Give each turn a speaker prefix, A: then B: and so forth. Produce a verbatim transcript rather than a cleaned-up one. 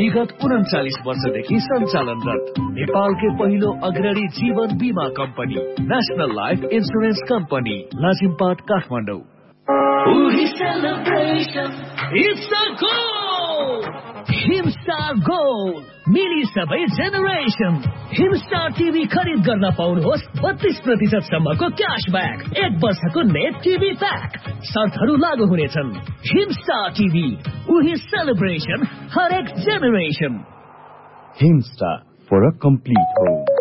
A: विगत उन्चालीस वर्षदेखि सञ्चालनरत नेपालकै पहिलो अग्रणी जीवन बीमा company national life insurance company Lazimpat Kathmandu. Himstar gold मिली सबै जेनेरेसन। हिमस्टार टिभी खरिद गर्न पाउनुहोस् बत्तीस प्रतिशत सम्मको क्यासब्याक, एक वर्षको नेट टिभी प्याक, शर्तहरू लागू हुनेछन्। हिमस्टार टिभी, उही सेलिब्रेसन, हरेक generation.
B: Himstar for a complete home.